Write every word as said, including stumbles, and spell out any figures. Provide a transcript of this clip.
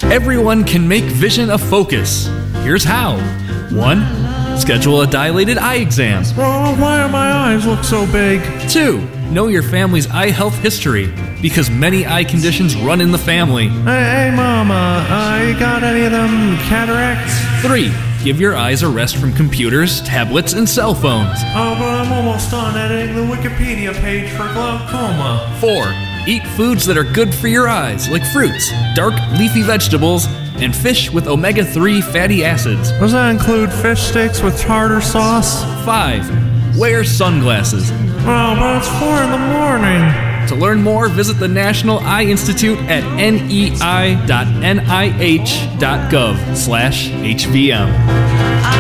Everyone can make vision a focus. Here's how. One, schedule a dilated eye exam. Oh, why do my eyes look so big? Two, know your family's eye health history, because many eye conditions run in the family. Hey, hey Mama, uh, you got any of them cataracts? Three, give your eyes a rest from computers, tablets, and cell phones. Oh, but I'm almost done editing the Wikipedia page for glaucoma. Four, eat foods that are good for your eyes, like fruits, dark leafy vegetables, and fish with omega three fatty acids. Does that include fish sticks with tartar sauce? Five, wear sunglasses. Oh, but it's four in the morning. To learn more, visit the National Eye Institute at nei dot nih dot gov slash H V M.